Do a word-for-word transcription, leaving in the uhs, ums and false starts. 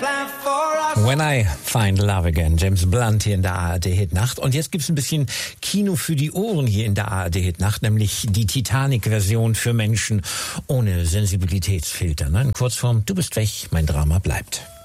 When I Find Love Again, James Blunt hier in der A R D-Hitnacht. Und jetzt gibt's ein bisschen Kino für die Ohren hier in der A R D-Hitnacht, nämlich die Titanic-Version für Menschen ohne Sensibilitätsfilter. Ne? In Kurzform, du bist weg, mein Drama bleibt.